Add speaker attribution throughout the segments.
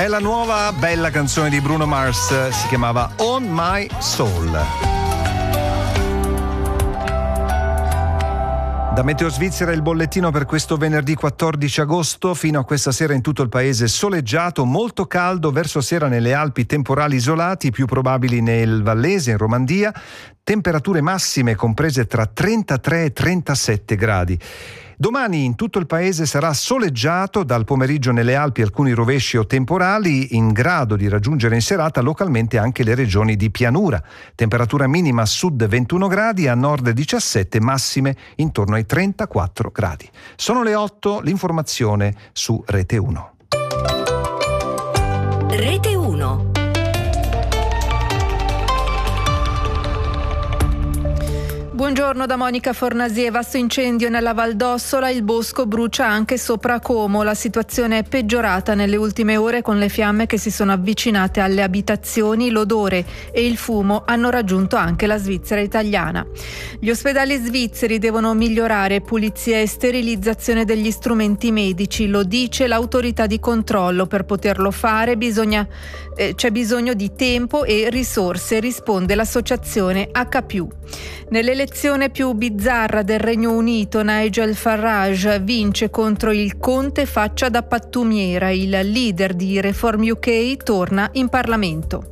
Speaker 1: È la nuova bella canzone di Bruno Mars, si chiamava On My Soul. Da Meteo Svizzera il bollettino per questo venerdì 14 agosto. Fino a questa sera in tutto il paese soleggiato, molto caldo, verso sera nelle Alpi temporali isolati, più probabili nel Vallese, in Romandia, temperature massime comprese tra 33 e 37 gradi. Domani in tutto il paese sarà soleggiato, dal pomeriggio nelle Alpi alcuni rovesci o temporali, in grado di raggiungere in serata localmente anche le regioni di pianura. Temperatura minima a sud 21 gradi, a nord 17, massime intorno ai 34 gradi. Sono le 8, l'informazione su Rete 1.
Speaker 2: Rete 1.
Speaker 3: Buongiorno da Monica Fornasie. Vasto incendio nella Val d'Ossola, il bosco brucia anche sopra Como. La situazione è peggiorata nelle ultime ore con le fiamme che si sono avvicinate alle abitazioni. L'odore e il fumo hanno raggiunto anche la Svizzera italiana. Gli ospedali svizzeri devono migliorare pulizia e sterilizzazione degli strumenti medici, lo dice l'autorità di controllo. Per poterlo fare c'è bisogno di tempo e risorse, risponde l'associazione H+. Nell'elezione più bizzarra del Regno Unito, Nigel Farage vince contro il Conte faccia da pattumiera. Il leader di Reform UK torna in Parlamento.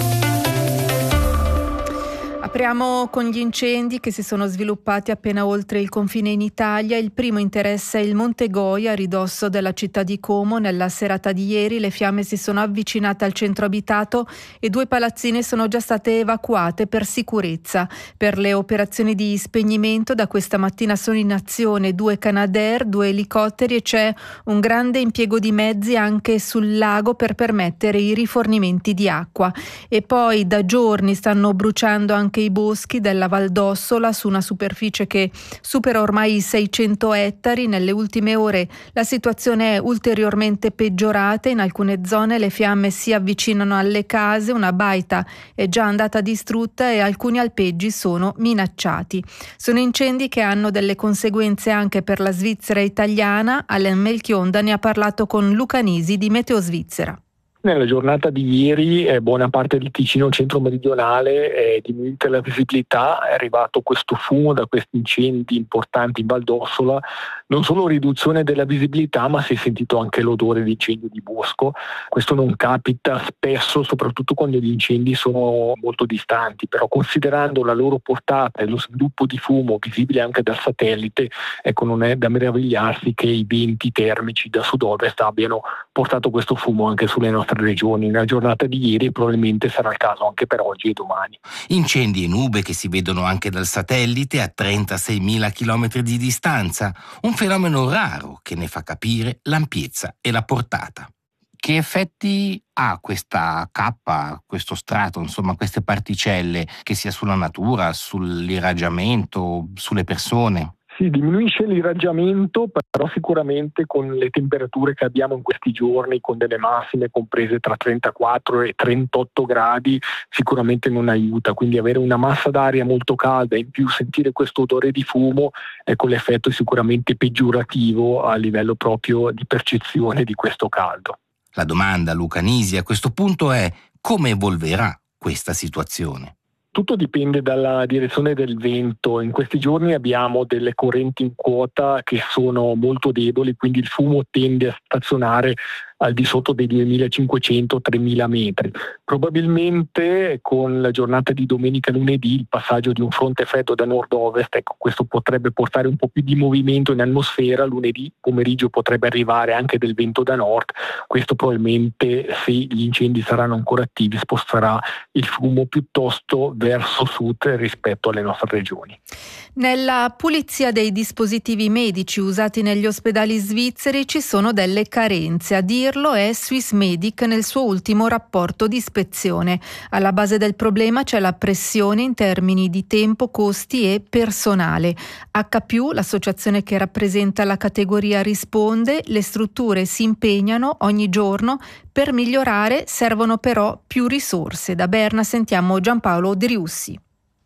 Speaker 3: Apriamo con gli incendi che si sono sviluppati appena oltre il confine in Italia. Il primo interessa il Monte Goia, a ridosso della città di Como. Nella serata di ieri le fiamme si sono avvicinate al centro abitato e 2 palazzine sono già state evacuate per sicurezza. Per le operazioni di spegnimento da questa mattina sono in azione 2 Canadair, 2 elicotteri e c'è un grande impiego di mezzi anche sul lago per permettere i rifornimenti di acqua. E poi da giorni stanno bruciando anche i boschi della Val d'Ossola su una superficie che supera ormai i 600 ettari. Nelle ultime ore la situazione è ulteriormente peggiorata. In alcune zone le fiamme si avvicinano alle case, una baita è già andata distrutta e alcuni alpeggi sono minacciati. Sono incendi che hanno delle conseguenze anche per la Svizzera italiana. Alain Melchionda ne ha parlato con Luca Nisi di Meteo Svizzera.
Speaker 4: Nella giornata di ieri buona parte del Ticino centro-meridionale è diminuita la visibilità, è arrivato questo fumo da questi incendi importanti in Val d'Ossola, non solo riduzione della visibilità ma si è sentito anche l'odore di incendio di bosco. Questo non capita spesso, soprattutto quando gli incendi sono molto distanti, però considerando la loro portata e lo sviluppo di fumo visibile anche dal satellite, ecco, non è da meravigliarsi che i venti termici da sud-ovest abbiano portato questo fumo anche sulle nostre regioni. Nella giornata di ieri probabilmente sarà il caso anche per oggi e domani.
Speaker 5: Incendi e nube che si vedono anche dal satellite a 36.000 km di distanza, un fenomeno raro che ne fa capire l'ampiezza e la portata. Che effetti ha questa cappa, questo strato, insomma queste particelle, che sia sulla natura, sull'irraggiamento, sulle persone?
Speaker 4: Si diminuisce l'irraggiamento, però sicuramente con le temperature che abbiamo in questi giorni, con delle massime comprese tra 34 e 38 gradi, sicuramente non aiuta. Quindi avere una massa d'aria molto calda e in più sentire questo odore di fumo, ecco, l'effetto è sicuramente peggiorativo a livello proprio di percezione di questo caldo.
Speaker 5: La domanda, Luca Nisi, a questo punto è: come evolverà questa situazione?
Speaker 4: Tutto dipende dalla direzione del vento. In questi giorni abbiamo delle correnti in quota che sono molto deboli, quindi il fumo tende a stazionare al di sotto dei 2.500-3.000 metri. Probabilmente con la giornata di domenica e lunedì il passaggio di un fronte freddo da nord-ovest, ecco, questo potrebbe portare un po' più di movimento in atmosfera. Lunedì pomeriggio potrebbe arrivare anche del vento da nord. Questo probabilmente, se gli incendi saranno ancora attivi, sposterà il fumo piuttosto verso sud rispetto alle nostre regioni.
Speaker 3: Nella pulizia dei dispositivi medici usati negli ospedali svizzeri ci sono delle carenze. A dirlo è Swissmedic nel suo ultimo rapporto di ispezione. Alla base del problema c'è la pressione in termini di tempo, costi e personale. H+, l'associazione che rappresenta la categoria, risponde: le strutture si impegnano ogni giorno per migliorare, servono però più risorse. Da Berna sentiamo Giampaolo Driussi.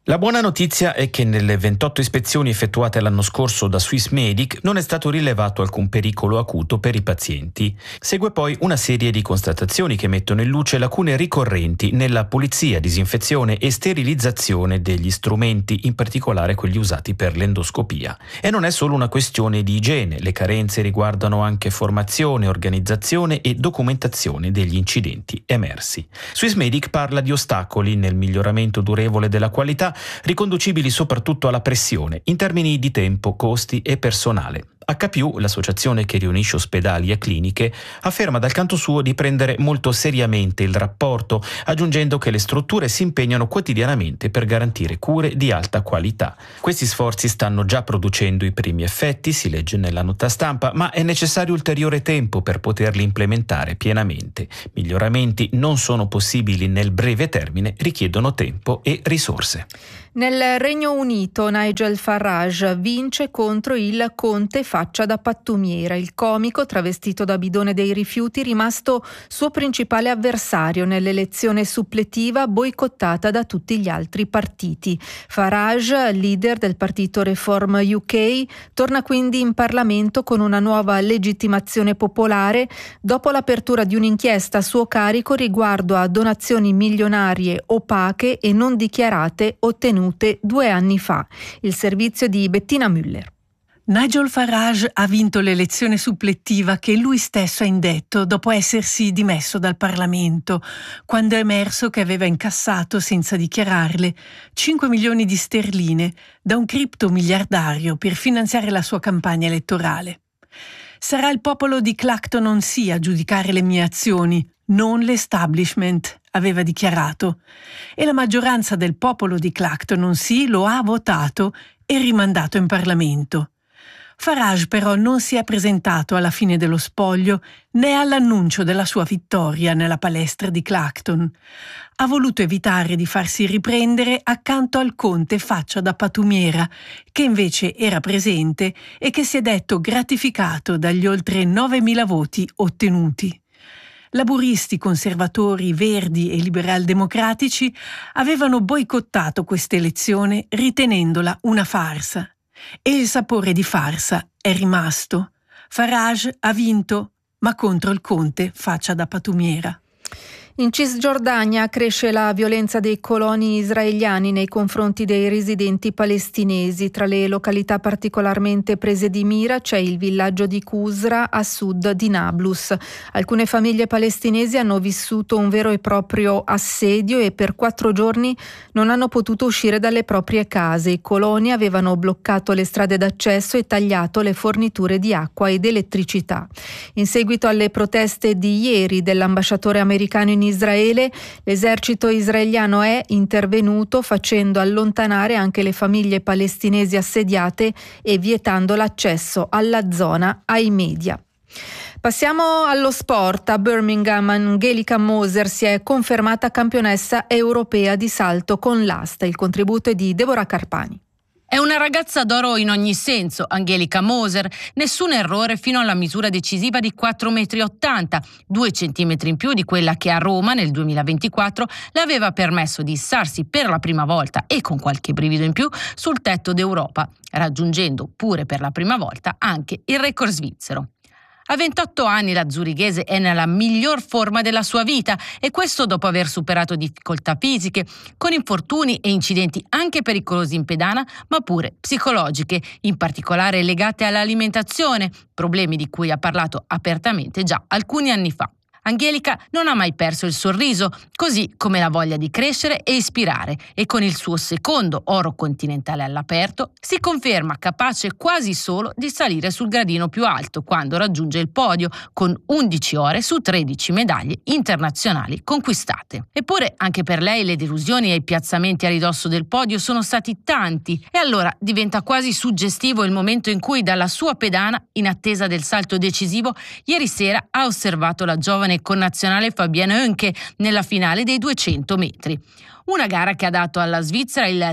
Speaker 2: La buona notizia è che nelle 28 ispezioni effettuate l'anno scorso da Swissmedic non è stato rilevato alcun pericolo acuto per i pazienti. Segue poi una serie di constatazioni che mettono in luce lacune ricorrenti nella pulizia, disinfezione e sterilizzazione degli strumenti, in particolare quelli usati per l'endoscopia. E non è solo una questione di igiene, le carenze riguardano anche formazione, organizzazione e documentazione degli incidenti emersi. Swissmedic parla di ostacoli nel miglioramento durevole della qualità, riconducibili soprattutto alla pressione in termini di tempo, costi e personale. HP, l'associazione che riunisce ospedali e cliniche, afferma dal canto suo di prendere molto seriamente il rapporto, aggiungendo che le strutture si impegnano quotidianamente per garantire cure di alta qualità. Questi sforzi stanno già producendo i primi effetti, si legge nella nota stampa, ma è necessario ulteriore tempo per poterli implementare pienamente. Miglioramenti non sono possibili nel breve termine, richiedono tempo e risorse.
Speaker 3: Nel Regno Unito Nigel Farage vince contro il conte faccia da pattumiera. Il comico, travestito da bidone dei rifiuti, rimasto suo principale avversario nell'elezione suppletiva boicottata da tutti gli altri partiti. Farage, leader del partito Reform UK, torna quindi in Parlamento con una nuova legittimazione popolare dopo l'apertura di un'inchiesta a suo carico riguardo a donazioni milionarie opache e non dichiarate ottenute 2 anni fa. Il servizio di Bettina Müller.
Speaker 6: Nigel Farage ha vinto l'elezione suppletiva che lui stesso ha indetto dopo essersi dimesso dal Parlamento, quando è emerso che aveva incassato, senza dichiararle, 5 milioni di sterline da un criptomiliardario per finanziare la sua campagna elettorale. Sarà il popolo di Clacton-on-Sea a giudicare le mie azioni, non l'establishment, aveva dichiarato, e la maggioranza del popolo di Clacton-on-Sea lo ha votato e rimandato in Parlamento. Farage però non si è presentato alla fine dello spoglio né all'annuncio della sua vittoria nella palestra di Clacton. Ha voluto evitare di farsi riprendere accanto al conte faccia da pattumiera, che invece era presente e che si è detto gratificato dagli oltre 9.000 voti ottenuti. Laburisti, conservatori, verdi e liberal-democratici avevano boicottato questa elezione ritenendola una farsa. E il sapore di farsa è rimasto. Farage ha vinto, ma contro il conte faccia da pattumiera.
Speaker 3: In Cisgiordania cresce la violenza dei coloni israeliani nei confronti dei residenti palestinesi. Tra le località particolarmente prese di mira c'è il villaggio di Qusra a sud di Nablus. Alcune famiglie palestinesi hanno vissuto un vero e proprio assedio e per 4 giorni non hanno potuto uscire dalle proprie case. I coloni avevano bloccato le strade d'accesso e tagliato le forniture di acqua ed elettricità. In seguito alle proteste di ieri dell'ambasciatore americano in Israele, l'esercito israeliano è intervenuto facendo allontanare anche le famiglie palestinesi assediate e vietando l'accesso alla zona ai media. Passiamo allo sport. A Birmingham Angelika Moser si è confermata campionessa europea di salto con l'asta. Il contributo è di Deborah Carpani.
Speaker 7: È una ragazza d'oro in ogni senso, Angelika Moser. Nessun errore fino alla misura decisiva di 4,80 metri, 2 centimetri in più di quella che a Roma nel 2024 le aveva permesso di issarsi per la prima volta e con qualche brivido in più sul tetto d'Europa, raggiungendo pure per la prima volta anche il record svizzero. A 28 anni la zurighese è nella miglior forma della sua vita e questo dopo aver superato difficoltà fisiche, con infortuni e incidenti anche pericolosi in pedana, ma pure psicologiche, in particolare legate all'alimentazione, problemi di cui ha parlato apertamente già alcuni anni fa. Angelika non ha mai perso il sorriso, così come la voglia di crescere e ispirare, e con il suo secondo oro continentale all'aperto si conferma capace quasi solo di salire sul gradino più alto quando raggiunge il podio, con 11 ore su 13 medaglie internazionali conquistate. Eppure anche per lei le delusioni e i piazzamenti a ridosso del podio sono stati tanti, e allora diventa quasi suggestivo il momento in cui dalla sua pedana, in attesa del salto decisivo, ieri sera ha osservato la giovane connazionale Fabienne Oenke nella finale dei 200 metri. Una gara che ha dato alla Svizzera il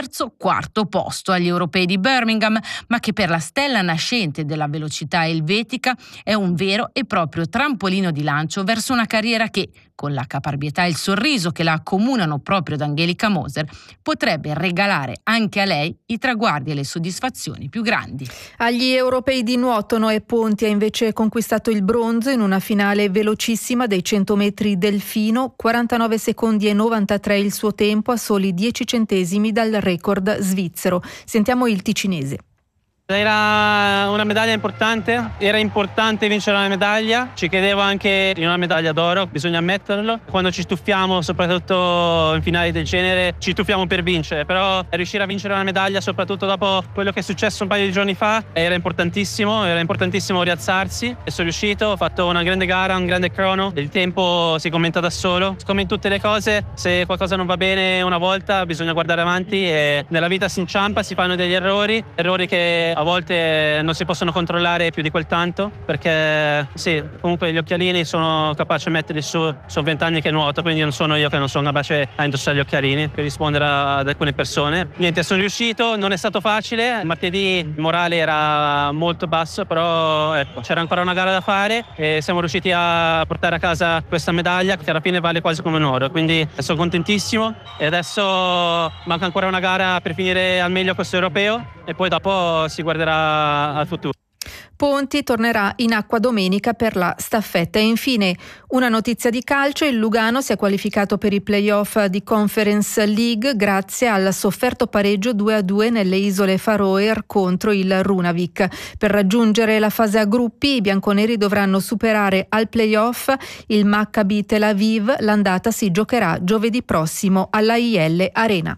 Speaker 7: 3º posto agli europei di Birmingham, ma che per la stella nascente della velocità elvetica è un vero e proprio trampolino di lancio verso una carriera che, con la caparbietà e il sorriso che la accomunano proprio ad Angelica Moser, potrebbe regalare anche a lei i traguardi e le soddisfazioni più grandi.
Speaker 3: Agli europei di nuoto Noè Ponti ha invece conquistato il bronzo in una finale velocissima dei 100 metri delfino, 49 secondi e 93 il suo tempo, a soli 10 centesimi dal record svizzero. Sentiamo il ticinese.
Speaker 8: Era una medaglia importante, era importante vincere una medaglia, ci credevo anche in una medaglia d'oro, bisogna ammetterlo. Quando ci stufiamo, soprattutto in finali del genere, ci stufiamo per vincere, però riuscire a vincere una medaglia, soprattutto dopo quello che è successo un paio di giorni fa, era importantissimo rialzarsi e sono riuscito, ho fatto una grande gara, un grande crono, il tempo si commenta da solo. Come in tutte le cose, se qualcosa non va bene una volta bisogna guardare avanti e nella vita si inciampa, si fanno degli errori che a volte non si possono controllare più di quel tanto, perché sì, comunque gli occhialini sono capace di metterli su, sono 20 anni che nuoto, quindi non sono io che non sono capace a indossare gli occhialini per rispondere ad alcune persone. Niente, sono riuscito, non è stato facile, martedì il morale era molto basso, però ecco, c'era ancora una gara da fare e siamo riusciti a portare a casa questa medaglia che alla fine vale quasi come un oro, quindi sono contentissimo e adesso manca ancora una gara per finire al meglio questo europeo e poi dopo si guarderà al futuro.
Speaker 3: Ponti tornerà in acqua domenica per la staffetta. E infine una notizia di calcio: il Lugano si è qualificato per i play-off di Conference League grazie al sofferto pareggio 2-2 nelle isole Faroe contro il Runavik. Per raggiungere la fase a gruppi i bianconeri dovranno superare al play-off il Maccabi Tel Aviv. L'andata si giocherà giovedì prossimo alla IL Arena.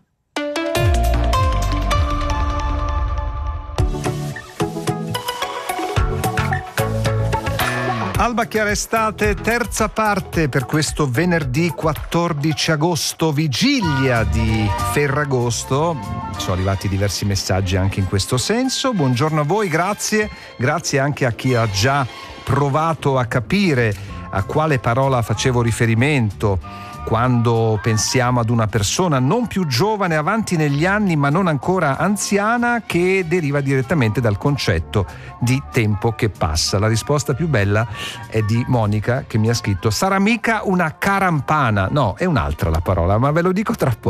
Speaker 1: Alba Chiara Estate, terza parte per questo venerdì 14 agosto, vigilia di Ferragosto. Sono arrivati diversi messaggi anche in questo senso. Buongiorno a voi, grazie anche a chi ha già provato a capire a quale parola facevo riferimento quando pensiamo ad una persona non più giovane, avanti negli anni ma non ancora anziana, che deriva direttamente dal concetto di tempo che passa. La risposta più bella è di Monica, che mi ha scritto: sarà mica una carampana? No, è un'altra la parola, ma ve lo dico tra poco.